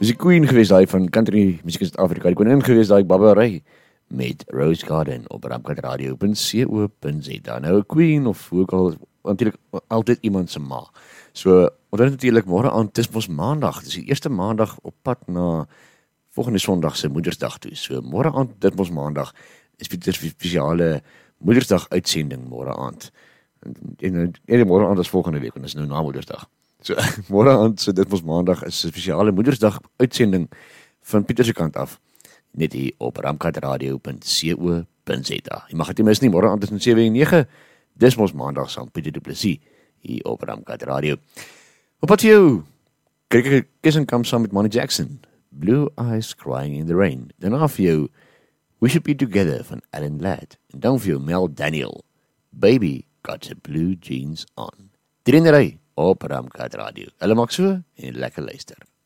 die queen gewees daai van country musiek in Suid-Afrika, die koningin gewees daai Barbara Ray met Rose Garden op ramkatradio.co.za. Nou 'n queen of hoe ook al, natuurlik altyd iemand se ma. So, onthou natuurlik môre aand, dis mos maandag, dis die eerste maandag op pad na volgende Sondag se Moedersdag toe. So môre aand, dit mos maandag, is Pieter se spesiale Moedersdag uitsending môre aand. En môre aand is volgende week, en dis nou na Moedersdag. So môre aand, so dit mos maandag, is 'n spesiale Moedersdag uitsending van Pieter se kant af. Net hier op ramkatradio.co.za. Jy mag dit nie mis nie, môre aand tussen 7 en 9. Dis mos maandag saam Pieter Du Plessis hier op Ramkat Radio. Op pad jou, kyk ek Kiss and Come saam met Monty Jackson, Blue Eyes Crying in the Rain. Daarna vir jou We Should Be Together van Alan Ladd. En dan vir jou Mel Daniel, Baby Got the Blue Jeans On. Drie op Ramkat Radio. Hulle maak so en lekker luister.